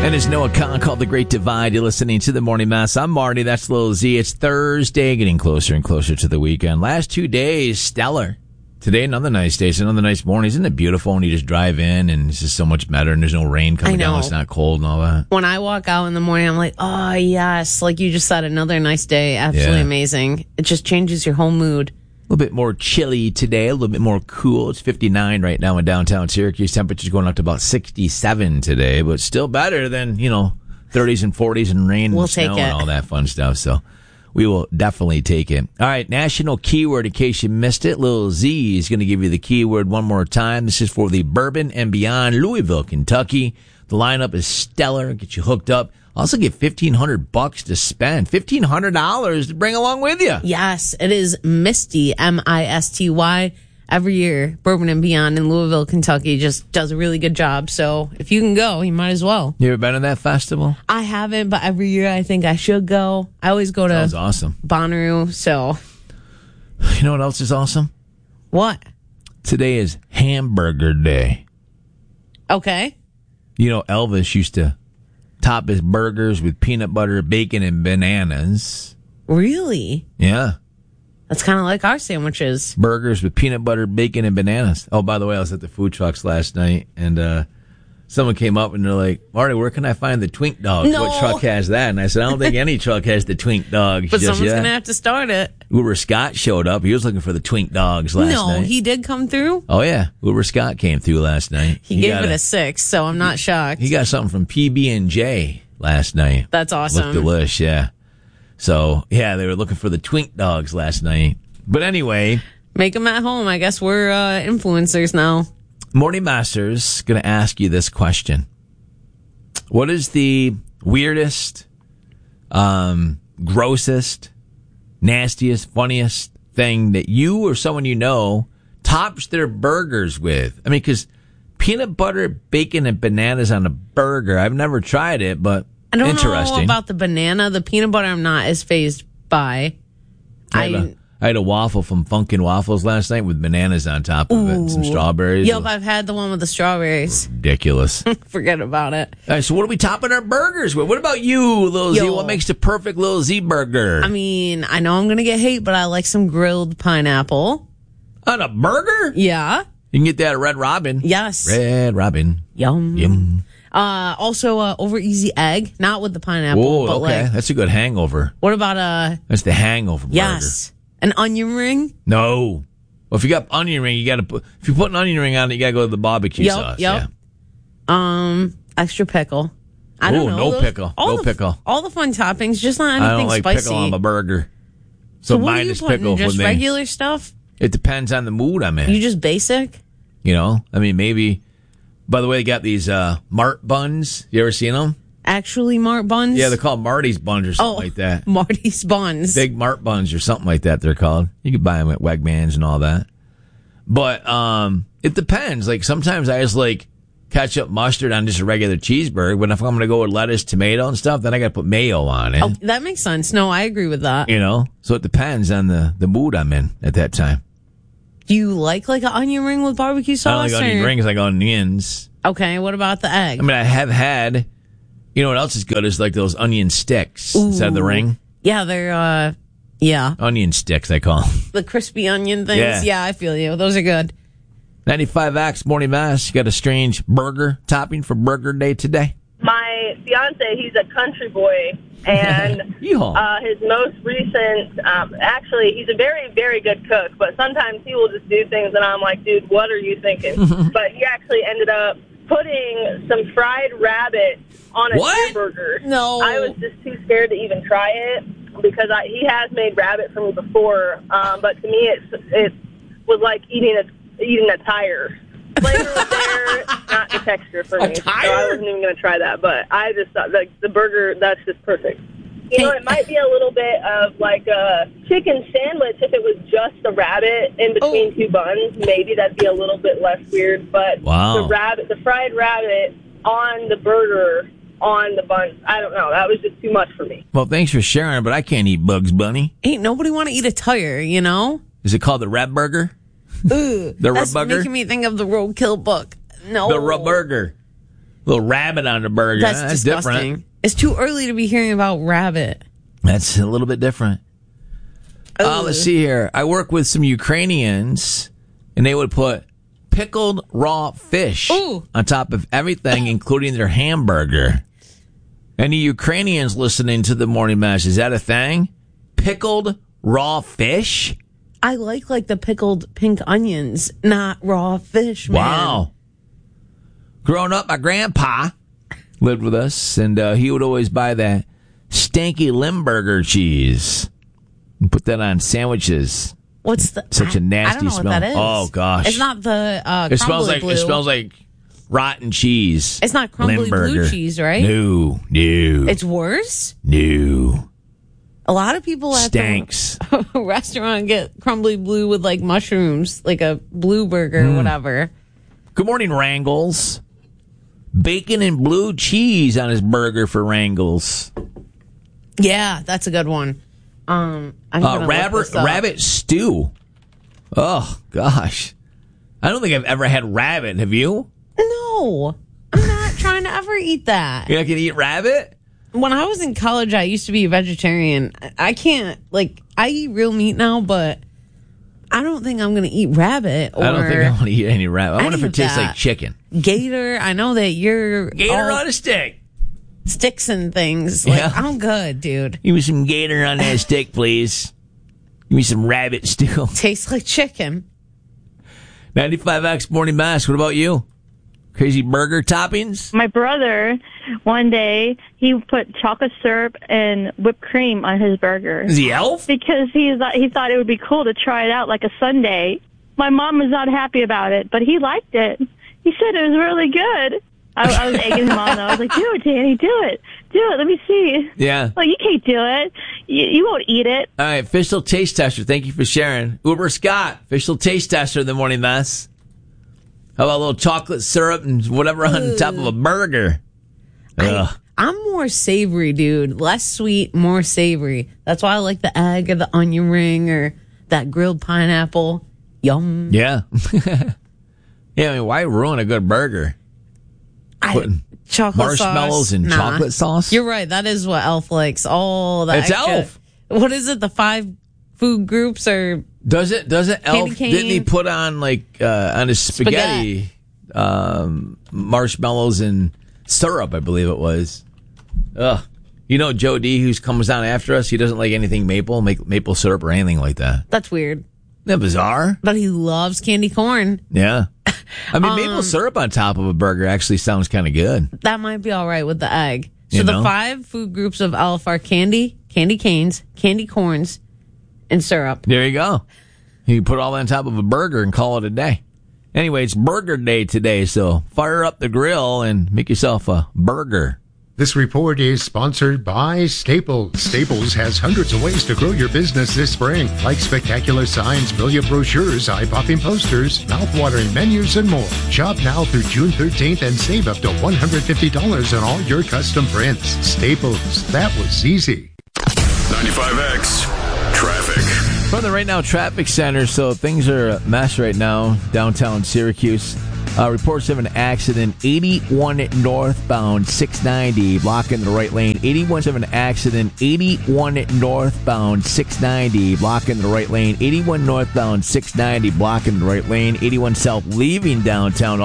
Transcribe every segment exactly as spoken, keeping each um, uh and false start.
And it's Noah Khan called The Great Divide. You're listening to The Morning Mess. I'm Marty. That's Lil Z. It's Thursday, getting closer and closer to the weekend. Last two days, stellar. Today, another nice day. It's another nice morning. Isn't it beautiful when you just drive in and it's just so much better and there's no rain coming down. It's not cold and all that. When I walk out in the morning, I'm like, oh, yes. Like you just said, another nice day. Absolutely Yeah. amazing. It just changes your whole mood. A little bit more chilly today, a little bit more cool. It's fifty-nine right now in downtown Syracuse. Temperature's going up to about sixty-seven today, but still better than, you know, thirties and forties and rain and We'll snow take it. and all that fun stuff. So we will definitely take it. All right, national keyword in case you missed it. Lil Z is going to give you the keyword one more time. This is for the Bourbon and Beyond, Louisville, Kentucky. The lineup is stellar. Get you hooked up. Also get fifteen hundred bucks to spend. fifteen hundred dollars to bring along with you. Yes, it is Misty, M I S T Y. Every year, Bourbon and Beyond in Louisville, Kentucky just does a really good job. So if you can go, you might as well. You ever been to that festival? I haven't, but every year I think I should go. I always go to Sounds awesome. Bonnaroo, so. You know what else is awesome? What? Today is Hamburger Day. Okay. You know, Elvis used to top his burgers with peanut butter, bacon, and bananas. Really? Yeah. That's kind of like our sandwiches. Burgers with peanut butter, bacon, and bananas. Oh, by the way, I was at the food trucks last night, and uh, someone came up and they're like, Marty, where can I find the Twink Dogs? No. What truck has that? And I said, I don't think any truck has the Twink Dogs. But just someone's yet. going to have to start it. Uber Scott showed up. He was looking for the Twink Dogs last no, night. he did come through. Oh, yeah. Uber Scott came through last night. He, gave got it a, a six, so I'm not shocked. He got something from P B and J last night. That's awesome. Looked delish, yeah. So, yeah, they were looking for the Twink Dogs last night. But anyway, Make them at home. I guess we're uh, influencers now. Morning Master's going to ask you this question. What is the weirdest, um, grossest, nastiest, funniest thing that you or someone you know tops their burgers with? I mean, because peanut butter, bacon, and bananas on a burger, I've never tried it, but I don't interesting. know about the banana. The peanut butter I'm not as phased by. I had, a, I had a waffle from Funkin' Waffles last night with bananas on top of it and some strawberries. Yep, I've had the one with the strawberries. Ridiculous. Forget about it. All right, so what are we topping our burgers with? What about you, Lil Z? Yo. What makes the perfect Lil Z burger? I mean, I know I'm going to get hate, but I like some grilled pineapple. On a burger? Yeah. You can get that at Red Robin. Yes. Red Robin. Yum. Yum. Uh, also, uh, over easy egg, not with the pineapple, Whoa, but okay. like, That's a good hangover. what about, uh, That's the hangover burger. yes, an onion ring? No. Well, if you got onion ring, you got to put, if you put an onion ring on it, you got to go to the barbecue Yep, sauce. yep. Um, extra pickle. I Ooh, don't know. no Those- pickle. all No the, pickle. All the fun toppings, just not anything I don't like spicy. pickle on my burger. So, so what are you minus putting? pickle Just with me. regular stuff? It depends on the mood I'm in. You just basic? You know, I mean, maybe. By the way, they got these uh, Mart buns. You ever seen them? Actually, Mart buns? Yeah, they're called Marty's buns or something oh, like that. Marty's buns. Big Mart buns or something like that. They're called. You can buy them at Wegmans and all that. But um, it depends. Like sometimes I just like ketchup, mustard on just a regular cheeseburger. But if I'm going to go with lettuce, tomato, and stuff, then I got to put mayo on it. Oh, that makes sense. No, I agree with that. You know, so it depends on the the mood I'm in at that time. Do you like like an onion ring with barbecue sauce? I don't like onion or- rings. I like onions. Okay, what about the egg? I mean, I have had. You know what else is good is like those onion sticks Ooh. instead of the ring. Yeah, they're, uh, yeah. Onion sticks, I call them. The crispy onion things. Yeah. Yeah, I feel you. Those are good. ninety-five X Morning Mass. You got a strange burger topping for Burger Day today? My fiance, he's a country boy, and uh, his most recent, um, actually, he's a very, very good cook, but sometimes he will just do things, and I'm like, dude, what are you thinking? But he actually ended up putting some fried rabbit on a What? burger. No. I was just too scared to even try it because I, he has made rabbit for me before, um, but to me it, it was like eating a, eating a tire. Flavor was there, not the texture for A me. tire? So I wasn't even going to try that, but I just thought like the burger, that's just perfect. You know, it might be a little bit of like a chicken sandwich if it was just the rabbit in between Oh. two buns. Maybe that'd be a little bit less weird. But Wow. the rabbit, the fried rabbit on the burger on the buns, I don't know. That was just too much for me. Well, thanks for sharing, but I can't eat Bugs Bunny. Ain't nobody want to eat a tire, you know? Is it called the Red Burger? Ooh, The that's Rub Burger? making me think of the Roadkill book. No. The Rub Burger. little rabbit on the burger. That's, That's disgusting. different. It's too early to be hearing about rabbit. That's a little bit different. Uh, let's see here. I work with some Ukrainians, and they would put pickled raw fish Ooh. on top of everything, including their hamburger. Any Ukrainians listening to the Morning Mash, is that a thing? Pickled raw fish? I like like the pickled pink onions, not raw fish, man. Wow. Growing up, my grandpa lived with us, and uh, he would always buy that stanky Limburger cheese and put that on sandwiches. What's the Such a nasty I don't know smell. What that is. Oh gosh. It's not the uh It smells like blue. it smells like rotten cheese. It's not crumbly blue Limburger. cheese, right? No, no. It's worse? No. A lot of people at Stanks. the restaurant get crumbly blue with like mushrooms, like a blue burger Mm. or whatever. Good morning, Wrangles. Bacon and blue cheese on his burger for Wrangles. Yeah, that's a good one. Um, I'm Uh, gonna look rabbit, this up. rabbit stew. Oh, gosh. I don't think I've ever had rabbit. Have you? No, I'm not trying to ever eat that. You're not going to eat rabbit? When I was in college, I used to be a vegetarian. I- I can't, like, I eat real meat now, but I don't think I'm going to eat rabbit or I don't think I want to eat any rabbit. I wonder if any it tastes of like that. chicken. gator. I know that you're Gator all on a stick. sticks and things. Like, Yeah. I'm good, dude. Give me some gator on that stick, please. Give me some rabbit stew. Tastes like chicken. ninety-five X Morning Mask. What about you? Crazy burger toppings? My brother, one day, he put chocolate syrup and whipped cream on his burger Is he elf? because he thought he thought it would be cool to try it out like a sundae. My mom was not happy about it, but he liked it. He said it was really good. I, I was egging him on, though. I was like, "Do it, Danny, do it, do it. Let me see." Yeah. Like, you can't do it. You, you won't eat it. All right, official taste tester. Thank you for sharing. Uber Scott, official taste tester of the Morning Mess. How about a little chocolate syrup and whatever on Ooh. top of a burger? Ugh. I, I'm more savory, dude. Less sweet, more savory. That's why I like the egg or the onion ring or that grilled pineapple. Yum. Yeah. Yeah, I mean, why ruin a good burger? I, Putting chocolate marshmallows sauce. and Nah. chocolate sauce? You're right. That is what Elf likes. All that It's extra- Elf. What is it? The five food groups are Does it? Does it? Elf? Candy cane. Didn't he put on like uh, on his spaghetti, um, marshmallows and syrup? I believe it was. Ugh. You know, Joe D, who comes down after us, he doesn't like anything maple, make, maple syrup or anything like that. that's weird. Isn't that bizarre? But he loves candy corn. Yeah. I mean, Um, maple syrup on top of a burger actually sounds kind of good. That might be all right with the egg. So You the know? five food groups of Elf are candy, candy canes, candy corns, and syrup. There you go. You put all that on top of a burger and call it a day. Anyway, it's burger day today, so fire up the grill and make yourself a burger. This report is sponsored by Staples. Staples has hundreds of ways to grow your business this spring, like spectacular signs, brilliant brochures, eye-popping posters, mouth-watering menus, and more. Shop now through June thirteenth and save up to one hundred fifty dollars on all your custom prints. Staples, that was easy. ninety-five X Traffic. From the Right Now Traffic Center, so things are a mess right now, downtown Syracuse. Uh, reports of an accident, eighty-one northbound, six ninety, blocking the right lane. eighty-one of an accident, eighty-one northbound, six ninety, blocking the right lane. eighty-one northbound, six ninety, blocking the right lane. eighty-one south, leaving downtown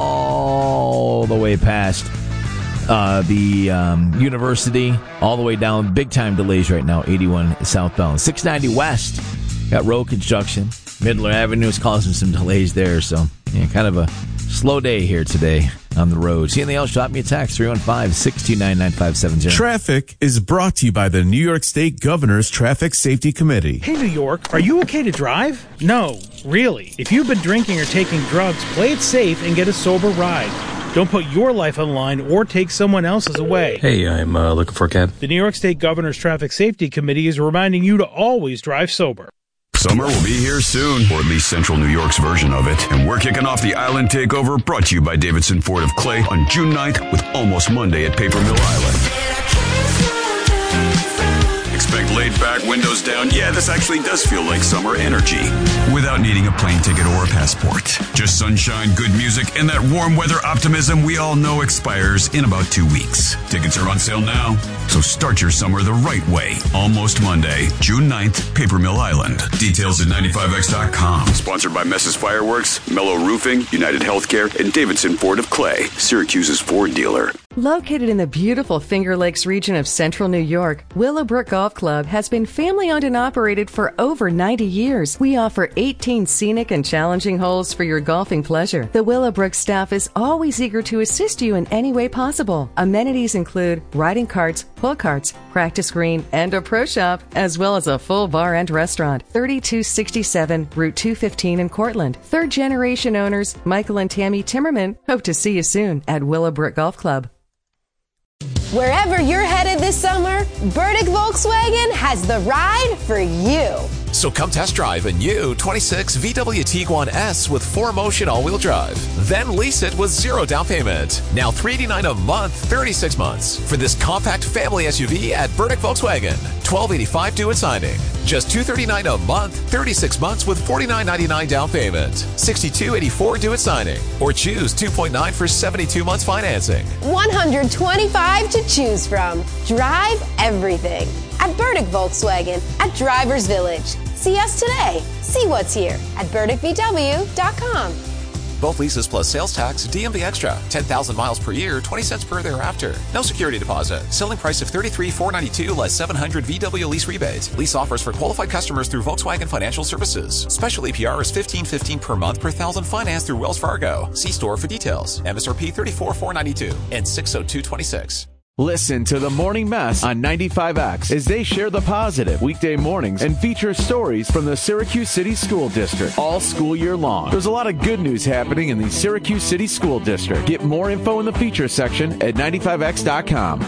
all the way past uh, the um, university, all the way down. Big time delays right now, eighty-one southbound. six ninety west, got road construction. Midler Avenue is causing some delays there, so yeah, kind of a slow day here today on the road. See anything else? Drop me a text, three one five, six two nine, nine five seven zero. Traffic is brought to you by the New York State Governor's Traffic Safety Committee. Hey, New York, are you okay to drive? No, really. If you've been drinking or taking drugs, play it safe and get a sober ride. Don't put your life on the line or take someone else's away. Hey, I'm uh, looking for a cab. The New York State Governor's Traffic Safety Committee is reminding you to always drive sober. Summer will be here soon, or at least Central New York's version of it. And we're kicking off the Island Takeover, brought to you by Davidson Ford of Clay, on June ninth with Almost Monday at Paper Mill Island. Expect laid back, windows down. Yeah, this actually does feel like summer energy. Without needing a plane ticket or a passport. Just sunshine, good music, and that warm weather optimism we all know expires in about two weeks. Tickets are on sale now. So start your summer the right way. Almost Monday, June ninth, Paper Mill Island. Details at ninety-five X dot com. Sponsored by Messes Fireworks, Mellow Roofing, United Healthcare, and Davidson Ford of Clay, Syracuse's Ford dealer. Located in the beautiful Finger Lakes region of central New York, Willowbrook Golf Club has been family-owned and operated for over ninety years. We offer eighteen scenic and challenging holes for your golfing pleasure. The Willowbrook staff is always eager to assist you in any way possible. Amenities include riding carts, pull carts, practice green, and a pro shop, as well as a full bar and restaurant. thirty-two sixty-seven Route two fifteen in Cortland. Third-generation owners Michael and Tammy Timmerman hope to see you soon at Willowbrook Golf Club. Wherever you're headed this summer, Burdick Volkswagen has the ride for you. So come test drive a new twenty-six V W Tiguan S with four motion all-wheel drive. Then lease it with zero down payment. Now three hundred eighty-nine dollars a month, thirty-six months. For this compact family S U V at Burdick Volkswagen. twelve eighty-five due at signing. Just two hundred thirty-nine dollars a month, thirty-six months with forty-nine ninety-nine down payment. sixty-two eighty-four due at signing. Or choose two point nine for seventy-two months financing. one hundred twenty-five to choose from. Drive everything at Burdick Volkswagen at Drivers Village. See us today. See what's here at burdick v w dot com. Both leases plus sales tax, D M V extra. ten thousand miles per year, twenty cents per thereafter. No security deposit. Selling price of thirty-three thousand four hundred ninety-two dollars less seven hundred V W lease rebate. Lease offers for qualified customers through Volkswagen Financial Services. Special A P R is fifteen fifteen per month per thousand financed through Wells Fargo. See store for details. M S R P thirty-four thousand four hundred ninety-two dollars and six oh two twenty-six. Listen to the Morning Mess on ninety-five X as they share the positive weekday mornings and feature stories from the Syracuse City School District all school year long. There's a lot of good news happening in the Syracuse City School District. Get more info in the feature section at ninety-five X dot com.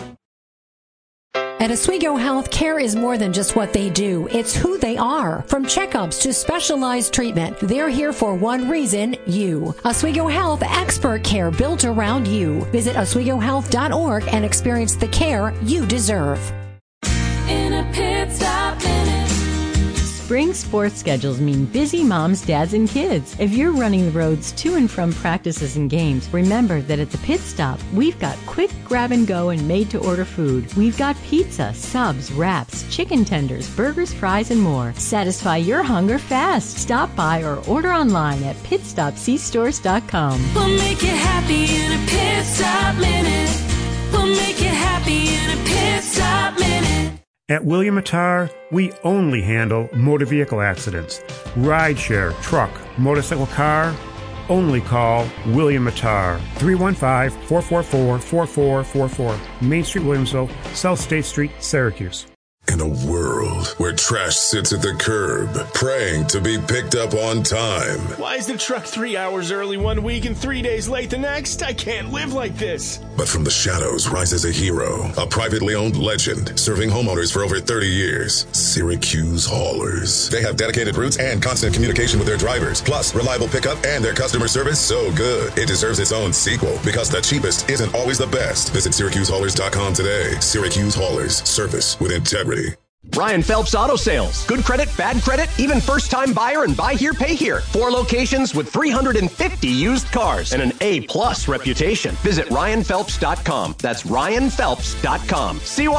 At Oswego Health, care is more than just what they do. It's who they are. From checkups to specialized treatment, they're here for one reason, you. Oswego Health, expert care built around you. Visit oswego health dot org and experience the care you deserve. In a pit stop minute. Spring sports schedules mean busy moms, dads, and kids. If you're running the roads to and from practices and games, remember that at the Pit Stop, we've got quick grab-and-go and made-to-order food. We've got pizza, subs, wraps, chicken tenders, burgers, fries, and more. Satisfy your hunger fast. Stop by or order online at pit stop c stores dot com. We'll make you happy in a pit stop minute. We'll make you happy in a pit stop minute. At William Attar, we only handle motor vehicle accidents. Rideshare, truck, motorcycle, car, only call William Attar. three one five, four four four, four four four four. Main Street, Williamsville, South State Street, Syracuse. In a world where trash sits at the curb, praying to be picked up on time. Why is the truck three hours early one week and three days late the next? I can't live like this. But from the shadows rises a hero, a privately owned legend, serving homeowners for over thirty years. Syracuse Haulers. They have dedicated routes and constant communication with their drivers, plus reliable pickup and their customer service so good it deserves its own sequel, because the cheapest isn't always the best. Visit Syracuse Haulers dot com today. Syracuse Haulers. Service with integrity. Ryan Phelps Auto Sales. Good credit, bad credit, even first-time buyer and buy here, pay here. Four locations with three hundred fifty used cars and an A-plus reputation. Visit Ryan Phelps dot com. That's Ryan Phelps dot com. See why